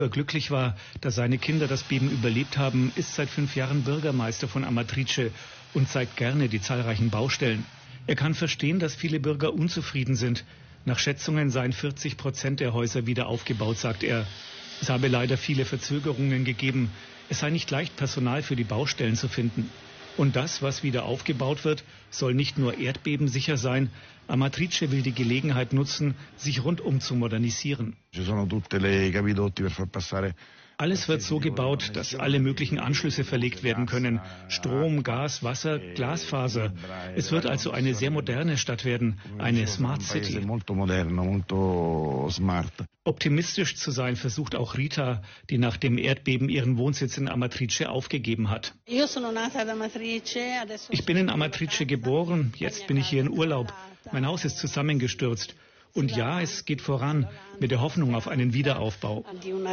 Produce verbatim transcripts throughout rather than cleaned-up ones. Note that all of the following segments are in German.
Glücklich war, dass seine Kinder das Beben überlebt haben, ist seit fünf Jahren Bürgermeister von Amatrice und zeigt gerne die zahlreichen Baustellen. Er kann verstehen, dass viele Bürger unzufrieden sind. Nach Schätzungen seien vierzig Prozent der Häuser wieder aufgebaut, sagt er. Es habe leider viele Verzögerungen gegeben. Es sei nicht leicht, Personal für die Baustellen zu finden. Und das, was wieder aufgebaut wird, soll nicht nur erdbebensicher sein. Amatrice will die Gelegenheit nutzen, sich rundum zu modernisieren. Alles wird so gebaut, dass alle möglichen Anschlüsse verlegt werden können. Strom, Gas, Wasser, Glasfaser. Es wird also eine sehr moderne Stadt werden, eine Smart City. Optimistisch zu sein versucht auch Rita, die nach dem Erdbeben ihren Wohnsitz in Amatrice aufgegeben hat. Ich bin in Amatrice geboren, jetzt bin ich hier in Urlaub. Mein Haus ist zusammengestürzt. Und ja, es geht voran mit der Hoffnung auf einen Wiederaufbau.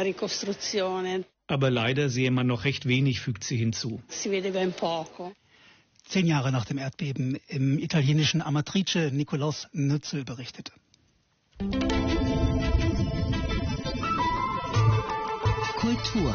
Aber leider sehe man noch recht wenig, fügt sie hinzu. Zehn Jahre nach dem Erdbeben im italienischen Amatrice, Nikolaus Nützel berichtete. Kultur.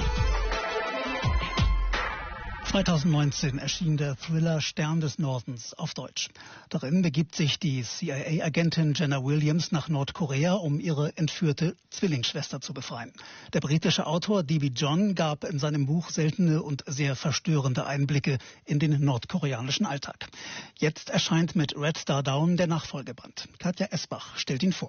zweitausendneunzehn erschien der Thriller Stern des Nordens auf Deutsch. Darin begibt sich die C I A-Agentin Jenna Williams nach Nordkorea, um ihre entführte Zwillingsschwester zu befreien. Der britische Autor D B John gab in seinem Buch seltene und sehr verstörende Einblicke in den nordkoreanischen Alltag. Jetzt erscheint mit Red Star Down der Nachfolgeband. Katja Esbach stellt ihn vor.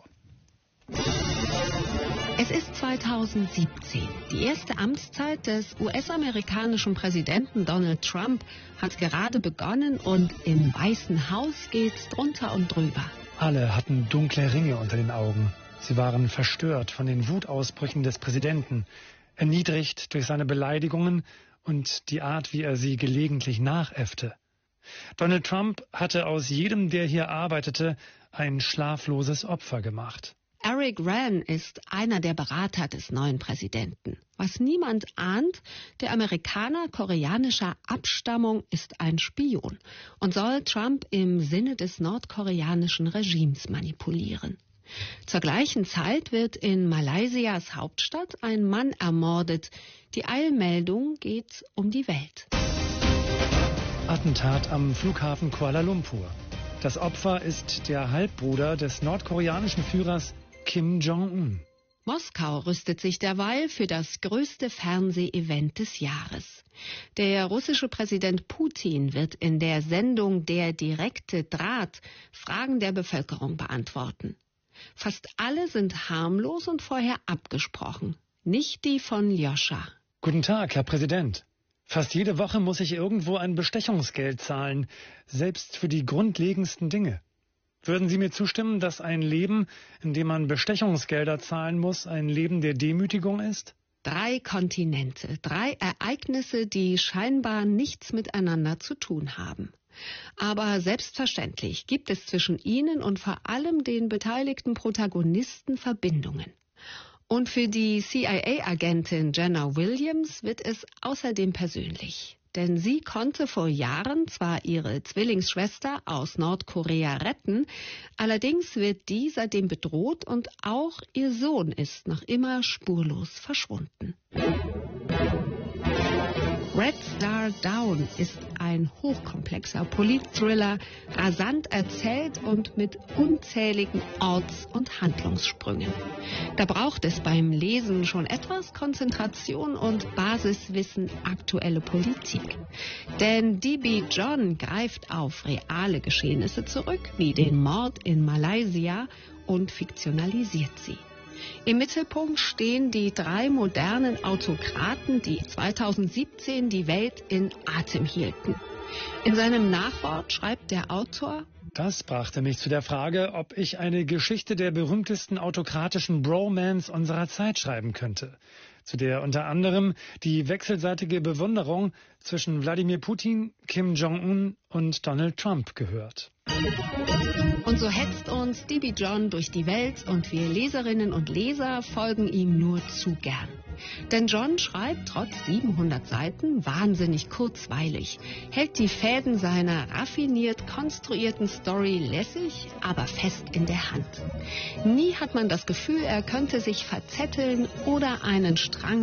Es ist zweitausendsiebzehn. Die erste Amtszeit des U S-amerikanischen Präsidenten Donald Trump hat gerade begonnen und im Weißen Haus geht's drunter und drüber. Alle hatten dunkle Ringe unter den Augen. Sie waren verstört von den Wutausbrüchen des Präsidenten, erniedrigt durch seine Beleidigungen und die Art, wie er sie gelegentlich nachäffte. Donald Trump hatte aus jedem, der hier arbeitete, ein schlafloses Opfer gemacht. Eric Ryan ist einer der Berater des neuen Präsidenten. Was niemand ahnt, der Amerikaner koreanischer Abstammung ist ein Spion und soll Trump im Sinne des nordkoreanischen Regimes manipulieren. Zur gleichen Zeit wird in Malaysias Hauptstadt ein Mann ermordet. Die Eilmeldung geht um die Welt. Attentat am Flughafen Kuala Lumpur. Das Opfer ist der Halbbruder des nordkoreanischen Führers Kim Jong-un. Moskau rüstet sich derweil für das größte Fernseh-Event des Jahres. Der russische Präsident Putin wird in der Sendung Der direkte Draht Fragen der Bevölkerung beantworten. Fast alle sind harmlos und vorher abgesprochen. Nicht die von Ljoscha. Guten Tag, Herr Präsident. Fast jede Woche muss ich irgendwo ein Bestechungsgeld zahlen, selbst für die grundlegendsten Dinge. Würden Sie mir zustimmen, dass ein Leben, in dem man Bestechungsgelder zahlen muss, ein Leben der Demütigung ist? Drei Kontinente, drei Ereignisse, die scheinbar nichts miteinander zu tun haben. Aber selbstverständlich gibt es zwischen ihnen und vor allem den beteiligten Protagonisten Verbindungen. Und für die C I A-Agentin Jenna Williams wird es außerdem persönlich. Denn sie konnte vor Jahren zwar ihre Zwillingsschwester aus Nordkorea retten, allerdings wird die seitdem bedroht und auch ihr Sohn ist noch immer spurlos verschwunden. Red Star Down ist ein hochkomplexer Politthriller, rasant erzählt und mit unzähligen Orts- und Handlungssprüngen. Da braucht es beim Lesen schon etwas Konzentration und Basiswissen aktuelle Politik. Denn D B John greift auf reale Geschehnisse zurück, wie den Mord in Malaysia, und fiktionalisiert sie. Im Mittelpunkt stehen die drei modernen Autokraten, die zweitausendsiebzehn die Welt in Atem hielten. In seinem Nachwort schreibt der Autor: Das brachte mich zu der Frage, ob ich eine Geschichte der berühmtesten autokratischen Bromance unserer Zeit schreiben könnte, zu der unter anderem die wechselseitige Bewunderung zwischen Wladimir Putin, Kim Jong-un und Donald Trump gehört. Und so hetzt uns D B John durch die Welt und wir Leserinnen und Leser folgen ihm nur zu gern. Denn John schreibt trotz siebenhundert Seiten wahnsinnig kurzweilig, hält die Fäden seiner raffiniert konstruierten Story lässig, aber fest in der Hand. Nie hat man das Gefühl, er könnte sich verzetteln oder einen Strang